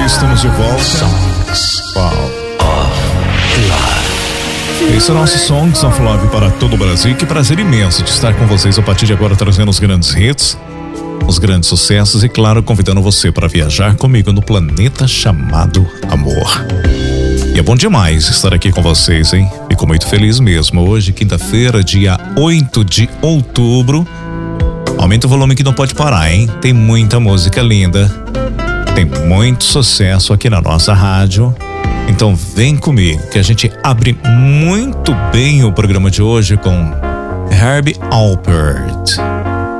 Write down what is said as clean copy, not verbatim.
Estamos de volta. Uau. Esse é o nosso Songs of Love para todo o Brasil. Que prazer imenso de estar com vocês a partir de agora, trazendo os grandes hits, os grandes sucessos e, claro, convidando você para viajar comigo no planeta chamado Amor. E é bom demais estar aqui com vocês, hein? Fico muito feliz mesmo. Hoje, quinta-feira, dia 8 de outubro. Aumenta o volume que não pode parar, hein? Tem muita música linda. Tem muito sucesso aqui na nossa rádio. Então vem comigo que a gente abre muito bem o programa de hoje com Herbie Alpert.